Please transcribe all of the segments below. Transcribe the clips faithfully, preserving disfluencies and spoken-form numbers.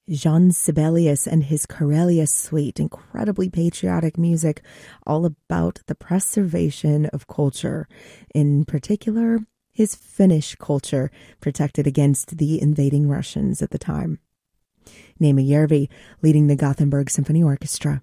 Jean Sibelius and his Karelia Suite, incredibly patriotic music, all about the preservation of culture, in particular, his Finnish culture, protected against the invading Russians at the time. Naima Järvi, leading the Gothenburg Symphony Orchestra.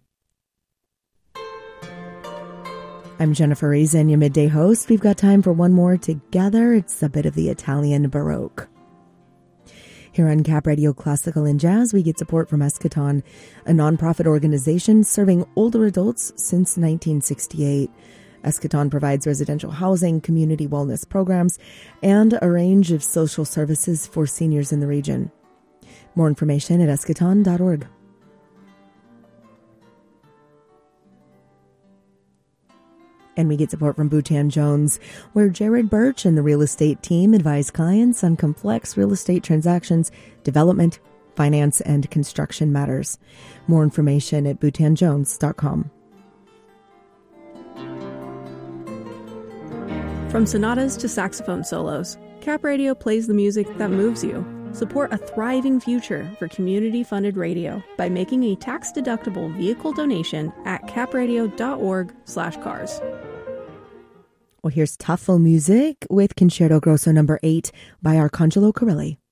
I'm Jennifer Reason, your midday host. We've got time for one more together. It's a bit of the Italian Baroque. Here on Cap Radio Classical and Jazz, we get support from Eschaton, a nonprofit organization serving older adults since nineteen sixty-eight. Eschaton provides residential housing, community wellness programs, and a range of social services for seniors in the region. More information at eschaton dot org. And we get support from Bhutan Jones, where Jared Birch and the real estate team advise clients on complex real estate transactions, development, finance, and construction matters. More information at bhutan jones dot com. From sonatas to saxophone solos, Cap Radio plays the music that moves you. Support a thriving future for community-funded radio by making a tax-deductible vehicle donation at capradio dot org slash cars. Well, here's Tafel music with Concerto Grosso number eight by Arcangelo Corelli.